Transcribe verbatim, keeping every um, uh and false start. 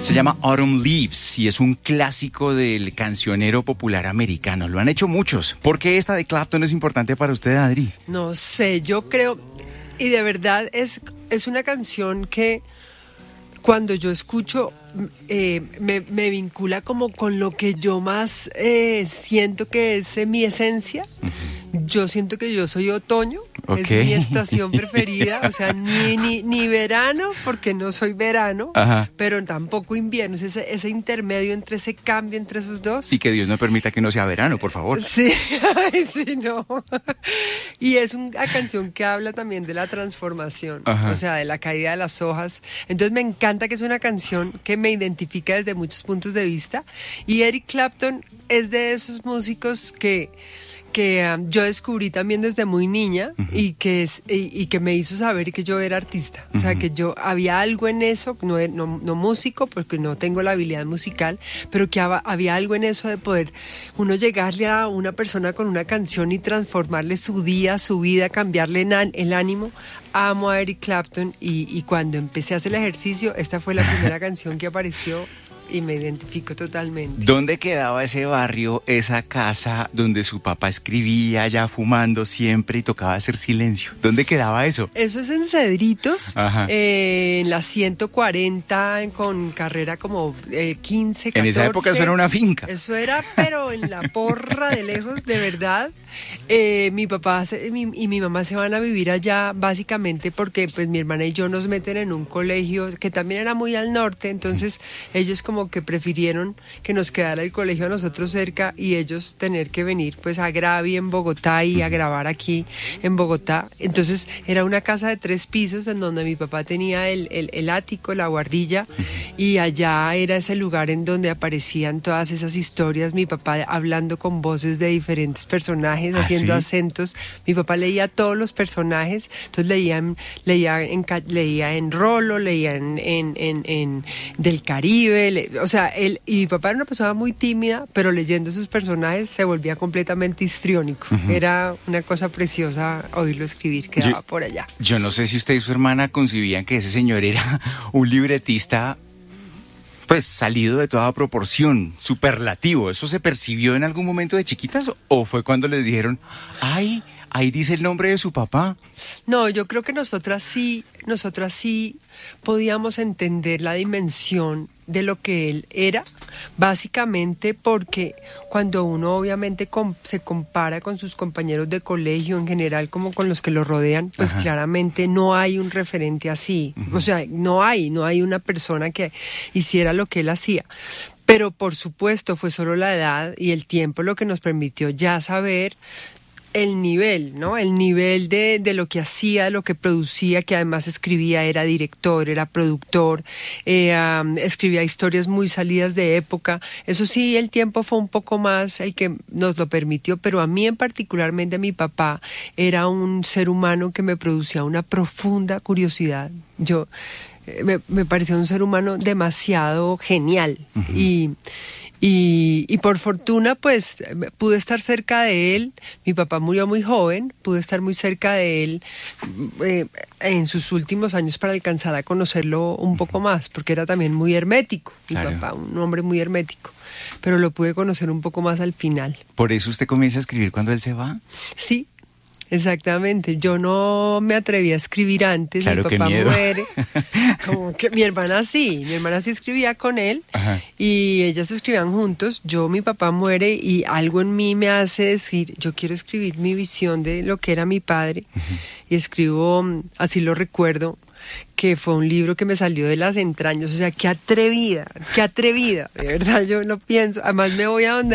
Se llama Autumn Leaves y es un clásico del cancionero popular americano. Lo han hecho muchos. ¿Por qué esta de Clapton es importante para usted, Adri? No sé, yo creo, y de verdad es, es una canción que cuando yo escucho eh, me, me vincula como con lo que yo más eh, siento que es eh, mi esencia. Uh-huh. Yo siento que yo soy otoño, okay. Es mi estación preferida, o sea, ni, ni, ni verano, porque no soy verano, ajá, pero tampoco invierno, es ese, ese intermedio entre ese cambio entre esos dos. Y que Dios no permita que no sea verano, por favor. Sí, ay, sí, no. Y es una canción que habla también de la transformación, ajá, o sea, de la caída de las hojas. Entonces me encanta que es una canción que me identifica desde muchos puntos de vista. Y Eric Clapton es de esos músicos que... que um, yo descubrí también desde muy niña, uh-huh, y que es y, y que me hizo saber que yo era artista, uh-huh, o sea, que yo había algo en eso, no, no, no músico, porque no tengo la habilidad musical, pero que hab, había algo en eso de poder uno llegarle a una persona con una canción y transformarle su día, su vida, cambiarle en, el ánimo. Amo a Eric Clapton y, y cuando empecé a hacer el ejercicio, esta fue la primera canción que apareció. Y me identifico totalmente. ¿Dónde quedaba ese barrio, esa casa donde su papá escribía ya fumando siempre y tocaba hacer silencio? ¿Dónde quedaba eso? Eso es en Cedritos, eh, en la ciento cuarenta, con carrera como eh, quince, catorce. En esa época eso era una finca. Eso era, pero en la porra de lejos, de verdad. Eh, mi papá se, mi, y mi mamá se van a vivir allá básicamente porque pues mi hermana y yo nos meten en un colegio que también era muy al norte, entonces mm. ellos como que prefirieron que nos quedara el colegio a nosotros cerca y ellos tener que venir pues a Gravi en Bogotá y a grabar aquí en Bogotá. Entonces era una casa de tres pisos en donde mi papá tenía el, el, el ático, la guardilla, y allá era ese lugar en donde aparecían todas esas historias, mi papá hablando con voces de diferentes personajes, ¿ah, haciendo sí? acentos. Mi papá leía todos los personajes, entonces leía en, leía en, leía en Rolo, leía en, en, en, en del Caribe, le, o sea, él y mi papá era una persona muy tímida, pero leyendo sus personajes se volvía completamente histriónico. Uh-huh. Era una cosa preciosa oírlo escribir, quedaba yo, por allá. Yo no sé si usted y su hermana concibían que ese señor era un libretista, pues salido de toda proporción, superlativo. ¿Eso se percibió en algún momento de chiquitas o fue cuando les dijeron, ay, ahí dice el nombre de su papá? No, yo creo que nosotras sí, nosotras sí podíamos entender la dimensión de lo que él era, básicamente porque cuando uno obviamente com- se compara con sus compañeros de colegio en general, como con los que lo rodean, pues ajá, claramente no hay un referente así, uh-huh, o sea, no hay, no hay una persona que hiciera lo que él hacía. Pero por supuesto fue solo la edad y el tiempo lo que nos permitió ya saber el nivel, ¿no? El nivel de, de lo que hacía, de lo que producía, que además escribía, era director, era productor, eh, um, escribía historias muy salidas de época. Eso sí, el tiempo fue un poco más el que nos lo permitió, pero a mí en particularmente mi papá era un ser humano que me producía una profunda curiosidad. Yo eh, me, me parecía un ser humano demasiado genial. Uh-huh. y Y, y por fortuna, pues, pude estar cerca de él. Mi papá murió muy joven, pude estar muy cerca de él eh, en sus últimos años para alcanzar a conocerlo un poco más, porque era también muy hermético, mi claro. papá, un hombre muy hermético. Pero lo pude conocer un poco más al final. ¿Por eso usted comienza a escribir cuando él se va? Sí. Exactamente, yo no me atreví a escribir antes, claro, mi papá miedo. muere, como que mi hermana sí, mi hermana sí escribía con él. Ajá. Y ellas escribían juntos, yo, mi papá muere y algo en mí me hace decir, yo quiero escribir mi visión de lo que era mi padre. Uh-huh. Y escribo, así lo recuerdo, que fue un libro que me salió de las entrañas, o sea, qué atrevida, qué atrevida, de verdad yo lo pienso, además me voy a donde